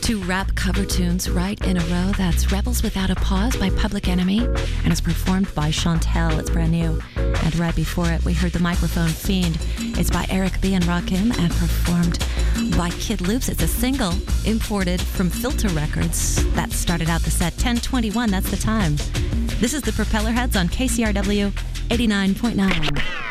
Two rap cover tunes right in a row. That's Rebels Without a Pause by Public Enemy, and it's performed by Chantel. It's brand new. And right before it, we heard The Microphone Fiend. It's by Eric B. and Rakim and performed by Kid Loops. It's a single imported from Filter Records. That started out the set. 10:21, that's the time. This is the Propeller Heads on KCRW 89.9.